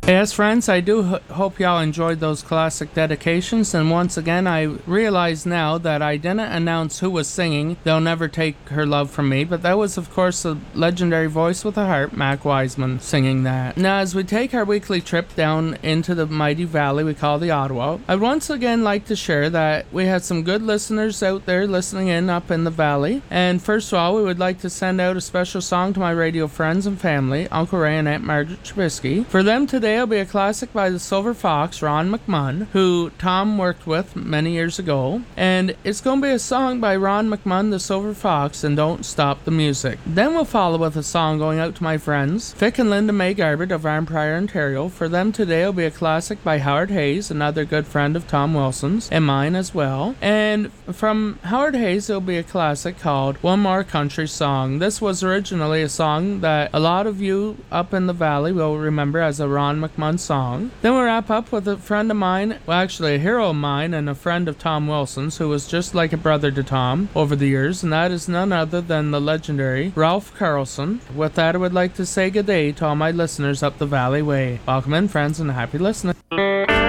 Yes, friends, I do hope y'all enjoyed those classic dedications. And once again, I realize now that I didn't announce who was singing They'll Never Take Her Love From Me, but that was, of course, the legendary voice with a heart, Mac Wiseman, singing that. Now, as we take our weekly trip down into the mighty valley we call the Ottawa, I'd once again like to share that we had some good listeners out there listening in up in the valley. And first of all, we would like to send out a special song to my radio friends and family, Uncle Ray and Aunt Margaret Trubisky. For them today, will be a classic by the Silver Fox, Ron McMunn, who Tom worked with many years ago. And it's going to be a song by Ron McMunn, the Silver Fox, and Don't Stop the Music. Then we'll follow with a song going out to my friends, Vic and Linda May Garbett of Arnprior, Ontario. For them today will be a classic by Howard Hayes, another good friend of Tom Wilson's, and mine as well. And from Howard Hayes, there'll be a classic called One More Country Song. This was originally a song that a lot of you up in the valley will remember as a Ron McMunn song. Then we'll wrap up with a friend of mine, well actually a hero of mine and a friend of Tom Wilson's, who was just like a brother to Tom over the years, and that is none other than the legendary Ralph Carlson. With that, I would like to say good day to all my listeners up the valley way. Welcome in, friends, and happy listening.